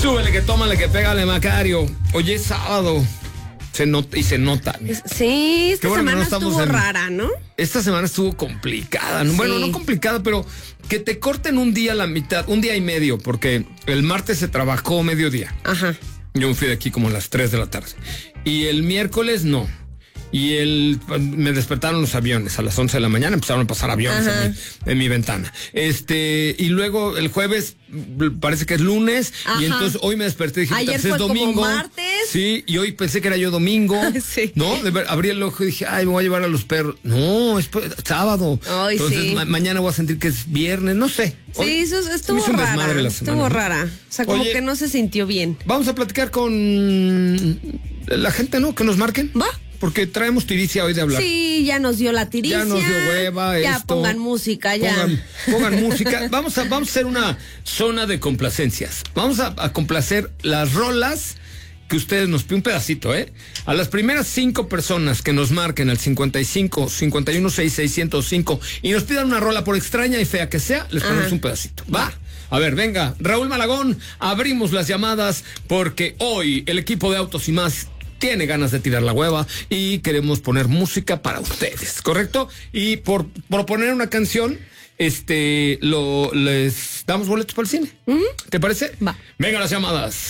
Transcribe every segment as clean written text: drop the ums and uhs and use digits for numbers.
Súbele, que tómale, que pégale, Macario. Hoy es sábado. Se nota. Sí, esta bueno semana no estuvo rara, ¿no? Esta semana estuvo complicada. Sí. Bueno, no complicada, pero que te corten un día la mitad, un día y medio, porque el martes se trabajó mediodía. Ajá. Yo me fui de aquí como a las 3 de la tarde. Y el miércoles no. Y me despertaron los aviones a las 11 de la mañana, empezaron a pasar aviones en mi ventana. Y luego el jueves parece que es lunes. Ajá. Y entonces hoy me desperté y dije, ayer fue es domingo. Como martes. Sí, y hoy pensé que era yo domingo. Sí. ¿No? Abrí el ojo y dije, ay, me voy a llevar a los perros. No, es sábado. Ay, entonces sí. Mañana voy a sentir que es viernes, no sé. Hoy, sí, eso estuvo rara. Estuvo rara. O sea, como que no se sintió bien. Vamos a platicar con la gente, ¿no? Que nos marquen. ¿Va? Porque traemos tiricia hoy de hablar. Sí, ya nos dio la tiricia. Ya nos dio hueva ya esto. Pongan música, ya. Pongan música. Vamos a hacer una zona de complacencias. Vamos a complacer las rolas que ustedes nos piden, un pedacito, ¿eh? A las primeras 5 personas que nos marquen al 55 51 66 105 y nos pidan una rola, por extraña y fea que sea, les ponemos un pedacito. ¿Va? A ver, venga, Raúl Malagón, abrimos las llamadas porque hoy el equipo de Autos y Más tiene ganas de tirar la hueva y queremos poner música para ustedes, ¿correcto? Y por proponer una canción, les damos boletos para el cine. ¿Te parece? Va. Venga las llamadas.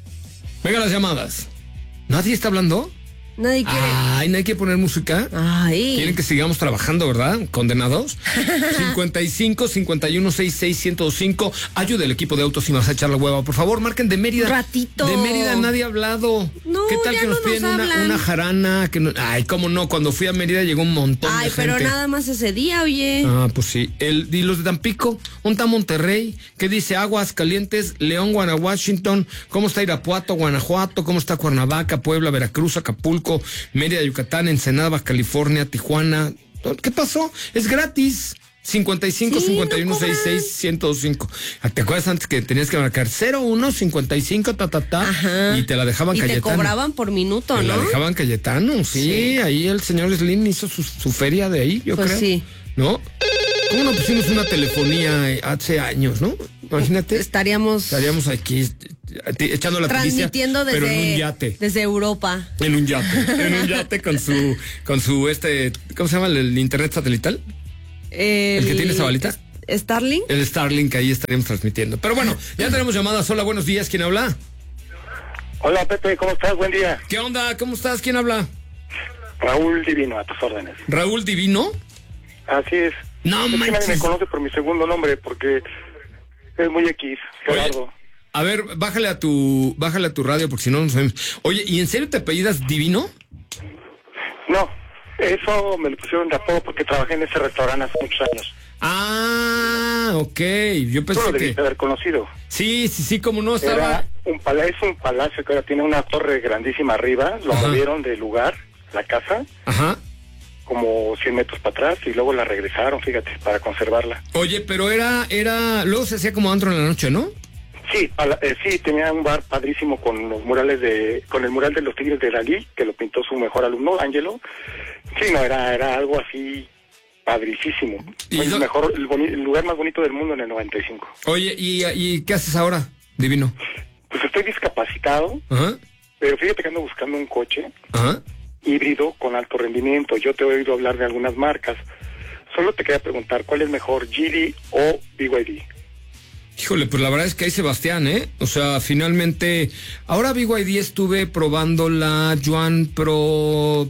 ¿Nadie está hablando? Nadie quiere. Ay, nadie quiere poner música. Ay. Quieren que sigamos trabajando, ¿verdad? Condenados. 55 51 66 105. Ayude al equipo de Autos y Más a echar la hueva. Por favor, marquen de Mérida. Ratito. De Mérida nadie ha hablado. No, ¿qué tal ya que nos no piden una jarana? Ay, cómo no. Cuando fui a Mérida llegó un montón de gente. Ay, pero nada más ese día, oye. Ah, pues sí. Y los de Tampico, ¿onta Monterrey? ¿Qué dice? Aguas Calientes, León, Washington. ¿Cómo está Irapuato, Guanajuato? ¿Cómo está Cuernavaca, Puebla, Veracruz, Acapulco, Mérida, Yucatán, Ensenada, California, Tijuana? ¿Qué pasó? Es gratis. 55 51 66 105. ¿Te acuerdas antes que tenías que marcar 01 55 Ajá. y te la dejaban Cayetano? Y te cobraban por minuto, ¿no? La dejaban Cayetano, sí. Ahí el señor Slim hizo su feria de ahí, yo creo. Sí. ¿No? ¿Cómo no pusimos una telefonía hace años, no? Imagínate. Estaríamos aquí echando la transmitiendo pero en un yate. Desde Europa. En un yate con su ¿cómo se llama el internet satelital? ¿El que tiene esa balita? ¿Starlink? El Starlink, ahí estaríamos transmitiendo. Pero bueno, ya tenemos llamadas. Hola, buenos días. ¿Quién habla? Hola, Pepe, ¿cómo estás? Buen día. ¿Qué onda? ¿Cómo estás? ¿Quién habla? Raúl Divino, a tus órdenes. ¿Raúl Divino? Así es. No manches. Nadie me conoce por mi segundo nombre porque es muy X, Gerardo. Oye, a ver, bájale a tu radio porque si no nos vemos. Oye, ¿y en serio te apellidas Divino? No, eso me lo pusieron de apodo porque trabajé en ese restaurante hace muchos años. Ah, ok. Yo pensé tú lo que debiste haber conocido. Sí, como no estaba. Es un palacio que ahora tiene una torre grandísima arriba. Lo movieron del lugar, la casa. Ajá. Como 100 metros para atrás y luego la regresaron, fíjate, para conservarla. Oye, pero luego se hacía como antro en la noche, ¿no? Sí, sí, tenía un bar padrísimo con los murales con el mural de los Tigres de Dalí, que lo pintó su mejor alumno, Ángelo. Sí, no, era algo así padricísimo. El lugar más bonito del mundo en el 95. Oye, ¿y qué haces ahora, Divino? Pues estoy discapacitado, pero fíjate que ando buscando un coche. Híbrido con alto rendimiento. Yo te he oído hablar de algunas marcas. Solo te quería preguntar, ¿cuál es mejor, Geely o BYD? Híjole, pues la verdad es que hay Sebastián, ¿eh? O sea, finalmente, ahora BYD estuve probando la Yuan Pro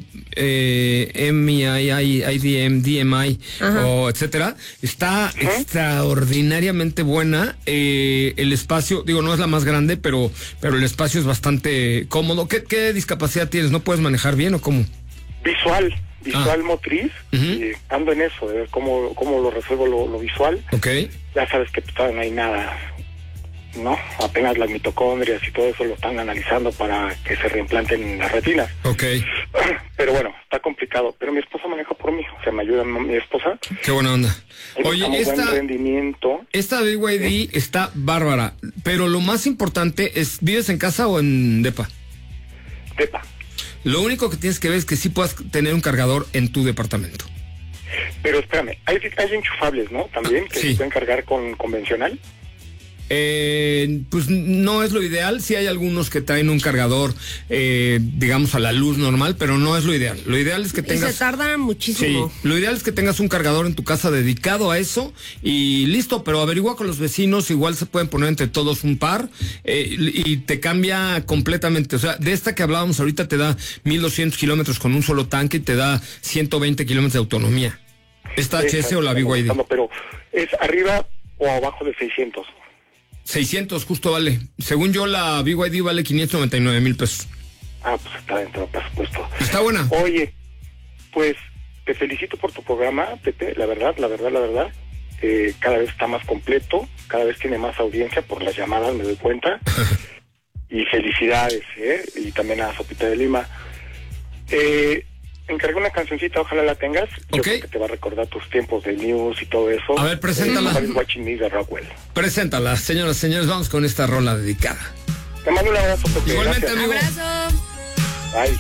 IDM, DMI, etcétera. Está extraordinariamente buena. El espacio, digo, no es la más grande, pero el espacio es bastante cómodo. ¿Qué discapacidad tienes? ¿No puedes manejar bien o cómo? Visual motriz, y ando en eso, de ver cómo lo resuelvo lo visual. Okay. Ya sabes que todavía no hay nada, ¿no? Apenas las mitocondrias y todo eso lo están analizando para que se reimplanten las retinas. Okay. Pero bueno, está complicado. Pero mi esposa maneja por mí, o sea, me ayuda mi esposa. Qué buena onda. Oye, buen rendimiento. Esta BYD está bárbara, pero lo más importante es, ¿vives en casa o en depa? Depa. Lo único que tienes que ver es que sí puedas tener un cargador en tu departamento. Pero espérame, hay enchufables, ¿no? También, que se pueden cargar con convencional. Pues no es lo ideal. Sí hay algunos que traen un cargador, digamos, a la luz normal, pero no es lo ideal. Lo ideal es que tengas... Y se tardan muchísimo. Sí, lo ideal es que tengas un cargador en tu casa dedicado a eso y listo, pero averigua con los vecinos, igual se pueden poner entre todos un par y te cambia completamente. O sea, de esta que hablábamos ahorita te da 1200 kilómetros con un solo tanque y te da 120 kilómetros de autonomía. ¿Esta HS o la BYD? Pero ¿es arriba o abajo de 600? 600 justo vale. Según yo, la BYD vale 599,000 pesos. Ah, pues está dentro del presupuesto. Está buena. Oye, pues te felicito por tu programa, Pepe, la verdad. Cada vez está más completo, cada vez tiene más audiencia por las llamadas, me doy cuenta. Y felicidades, y también a Sopita de Lima. Encargué una cancioncita, ojalá la tengas. Yo creo que te va a recordar tus tiempos de news y todo eso. A ver, preséntala. Watching Me de Rockwell. Preséntala, señoras y señores, vamos con esta rola dedicada. Te mando un abrazo, Pepe. Igualmente, amigo. Abrazo. Bye.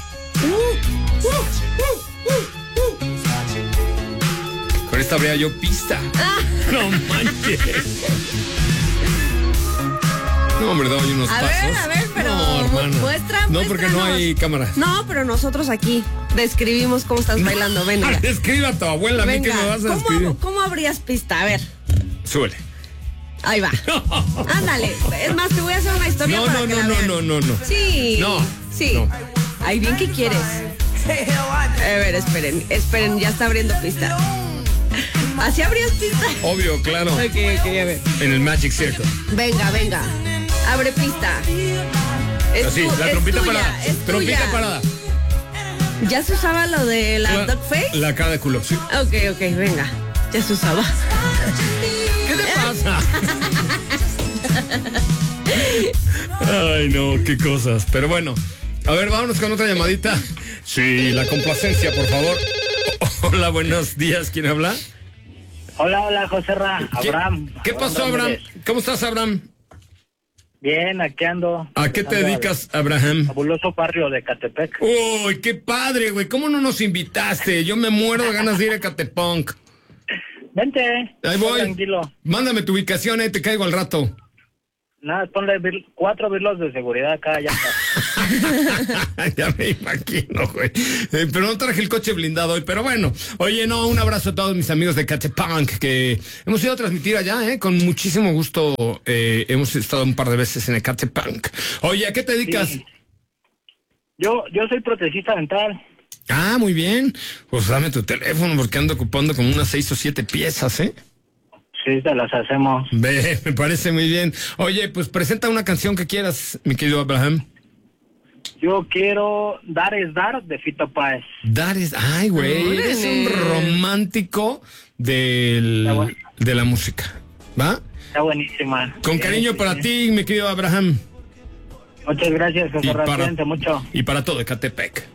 Con esta habría yo pista. No manches. No, hombre, doy unos pasos. A ver, pero no, hermano. Muéstranos. No, porque no hay cámara. No, pero nosotros aquí describimos cómo estás bailando. Venga. Describe a tu abuela, venga. a mí que me vas a describir. ¿Cómo abrías pista? A ver. Súbele. Ahí va. Ándale. Es más, te voy a hacer una historia para que la vean. No. Sí. No. Sí. No. Ay, bien, ¿qué quieres? A ver, esperen, ya está abriendo pista. ¿Así abrías pista? Obvio, claro. Ok, a ver. En el Magic Circle. Venga. Abre pista. Así, la trompita tuya, parada. Trompita parada. ¿Ya se usaba lo de la duck face? La cara de culo, sí. Ok, venga. Ya se usaba. ¿Qué te pasa? Ay, no, qué cosas. Pero bueno, a ver, vámonos con otra llamadita. Sí, la complacencia, por favor. Hola, buenos días. ¿Quién habla? Hola, José Ra. Abraham. ¿Qué pasó, Abraham? ¿Cómo estás, Abraham? Bien, aquí ando. ¿A qué te dedicas, Abraham? Fabuloso barrio de Catepec. Uy, qué padre, güey. ¿Cómo no nos invitaste? Yo me muero de ganas de ir a Catepunk. Vente. Ahí voy. Tranquilo. Mándame tu ubicación, te caigo al rato. Nada, ponle 4 birlos de seguridad acá, ya está. Ya me imagino, güey. Pero no traje el coche blindado hoy, pero bueno. Oye, no, un abrazo a todos mis amigos de Catepunk, que hemos ido a transmitir allá, con muchísimo gusto. Hemos estado un par de veces en el Catepunk. Oye, ¿a qué te dedicas? Sí. Yo soy protecista dental. Ah, muy bien. Pues dame tu teléfono, porque ando ocupando como unas 6 o 7 piezas, Sí, te las hacemos. Ve, me parece muy bien. Oye, pues presenta una canción que quieras, mi querido Abraham. Yo quiero Dar es Dar de Fito Páez. Ay, güey, eres un romántico de la música, ¿va? Está buenísima. Con cariño para ti, mi querido Abraham. Muchas gracias, José Ra, cuídense mucho. Y para todo Ecatepec.